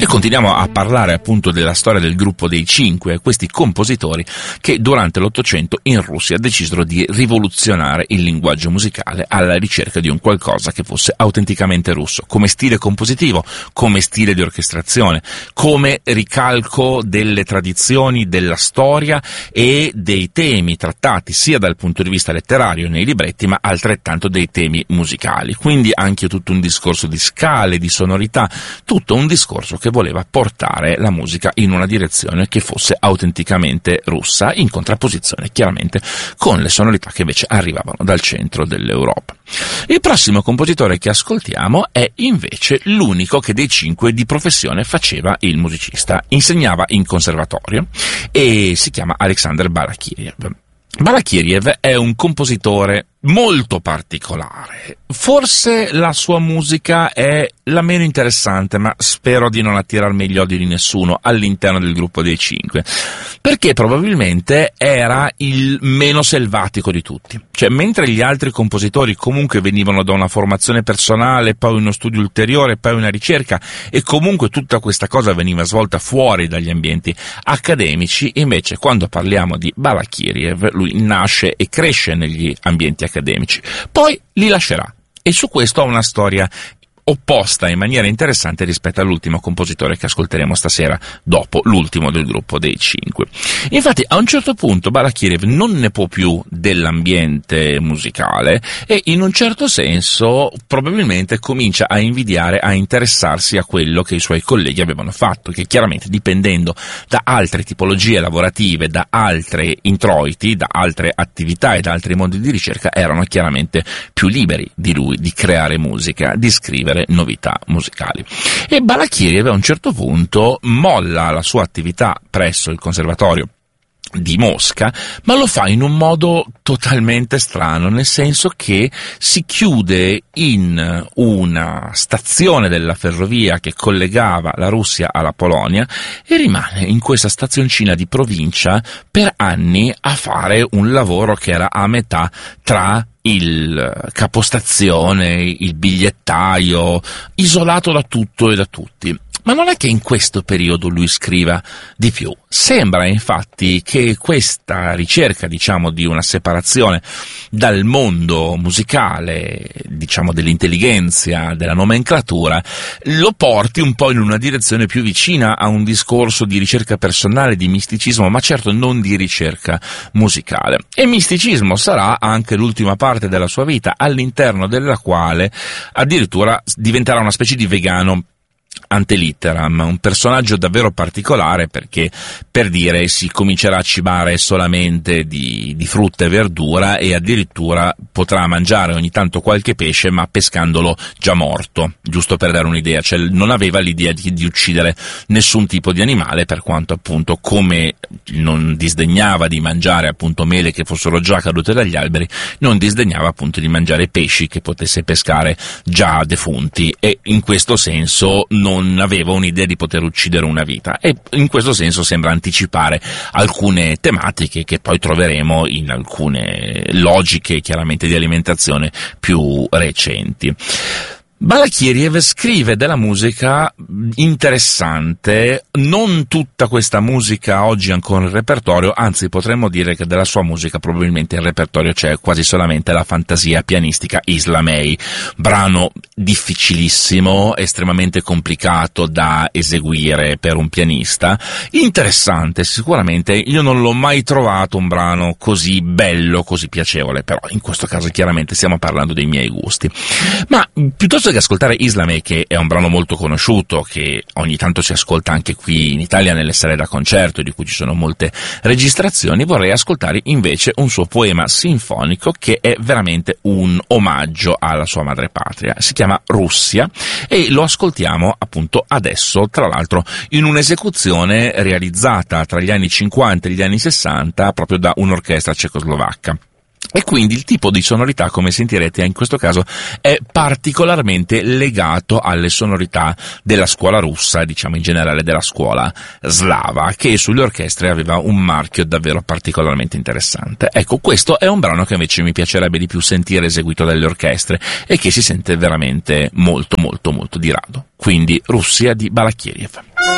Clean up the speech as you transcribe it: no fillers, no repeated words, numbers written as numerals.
continuiamo a parlare appunto della storia del gruppo dei Cinque, questi compositori che durante l'Ottocento in Russia decisero di rivoluzionare il linguaggio musicale alla ricerca di un qualcosa che fosse autenticamente russo, come stile compositivo, come stile di orchestrazione, come ricalco delle tradizioni, della storia e dei temi trattati sia dal punto di vista letterario nei libretti, ma altrettanto dei temi musicali. Quindi anche tutto un discorso di scale, di sonorità, tutto un discorso che voleva portare la musica in una direzione che fosse autenticamente russa, in contrapposizione chiaramente con le sonorità che invece arrivavano dal centro dell'Europa. Il prossimo compositore che ascoltiamo è invece l'unico che dei Cinque di professione faceva il musicista. Insegnava in conservatorio e si chiama Alexander Balakiriev. Balakiriev è un compositore molto particolare. Forse la sua musica è la meno interessante, ma spero di non attirarmi gli odi di nessuno all'interno del gruppo dei Cinque, perché probabilmente era il meno selvatico di tutti. Cioè, mentre gli altri compositori comunque venivano da una formazione personale, poi uno studio ulteriore, poi una ricerca, e comunque tutta questa cosa veniva svolta fuori dagli ambienti accademici, invece quando parliamo di Balakiriev, lui nasce e cresce negli ambienti accademici, poi li lascerà, e su questo ha una storia opposta in maniera interessante rispetto all'ultimo compositore che ascolteremo stasera, dopo l'ultimo del gruppo dei Cinque. Infatti a un certo punto Balakiriev non ne può più dell'ambiente musicale e in un certo senso probabilmente comincia a invidiare, a interessarsi a quello che i suoi colleghi avevano fatto, che chiaramente dipendendo da altre tipologie lavorative, da altri introiti, da altre attività e da altri mondi di ricerca erano chiaramente più liberi di lui di creare musica, di scrivere novità musicali. E Balakiriev a un certo punto molla la sua attività presso il Conservatorio di Mosca, ma lo fa in un modo totalmente strano, nel senso che si chiude in una stazione della ferrovia che collegava la Russia alla Polonia e rimane in questa stazioncina di provincia per anni a fare un lavoro che era a metà tra il capostazione, il bigliettaio, isolato da tutto e da tutti. Ma non è che in questo periodo lui scriva di più. Sembra infatti che questa ricerca, diciamo, di una separazione dal mondo musicale, diciamo dell'intelligenza, della nomenclatura, lo porti un po' in una direzione più vicina a un discorso di ricerca personale, di misticismo, ma certo non di ricerca musicale. E misticismo sarà anche l'ultima parte della sua vita, all'interno della quale addirittura diventerà una specie di vegano ante litteram, un personaggio davvero particolare perché, per dire, si comincerà a cibare solamente di frutta e verdura e addirittura potrà mangiare ogni tanto qualche pesce, ma pescandolo già morto, giusto per dare un'idea. Cioè non aveva l'idea di uccidere nessun tipo di animale, per quanto appunto, come non disdegnava di mangiare appunto mele che fossero già cadute dagli alberi, non disdegnava appunto di mangiare pesci che potesse pescare già defunti, e in questo senso non aveva un'idea di poter uccidere una vita, e in questo senso sembra anticipare alcune tematiche che poi troveremo in alcune logiche chiaramente di alimentazione più recenti. Balakiriev scrive della musica interessante, non tutta questa musica oggi ancora in repertorio, anzi potremmo dire che della sua musica probabilmente in repertorio c'è quasi solamente la fantasia pianistica Islamei, brano difficilissimo, estremamente complicato da eseguire per un pianista, interessante sicuramente. Io non l'ho mai trovato un brano così bello, così piacevole, però in questo caso chiaramente stiamo parlando dei miei gusti. Ma piuttosto che ascoltare Islamei, che è un brano molto conosciuto, che ogni tanto si ascolta anche qui in Italia nelle sale da concerto, di cui ci sono molte registrazioni, vorrei ascoltare invece un suo poema sinfonico che è veramente un omaggio alla sua madrepatria. Si chiama Russia e lo ascoltiamo appunto adesso, tra l'altro in un'esecuzione realizzata tra gli anni 50 e gli anni 60 proprio da un'orchestra cecoslovacca. E quindi il tipo di sonorità, come sentirete in questo caso, è particolarmente legato alle sonorità della scuola russa, diciamo in generale della scuola slava, che sulle orchestre aveva un marchio davvero particolarmente interessante. Ecco, questo è un brano che invece mi piacerebbe di più sentire eseguito dalle orchestre e che si sente veramente molto molto molto di rado. Quindi Russia di Balakiriev.